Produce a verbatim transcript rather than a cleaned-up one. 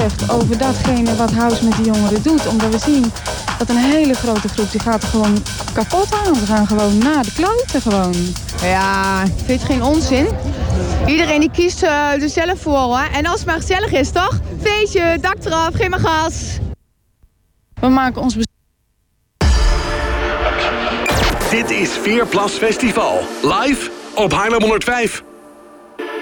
opheft over datgene wat House met die jongeren doet. Omdat we zien dat een hele grote groep die gaat er gewoon kapot aan. Ze gaan gewoon naar de kloten gewoon. Ja, ik vind het geen onzin. Iedereen die kiest uh, er zelf voor hoor. En als het maar gezellig is, toch? Feestje, dak eraf, geen maar gas. We maken ons Dit is Veerplas Festival. Live op Haarlem honderdvijf.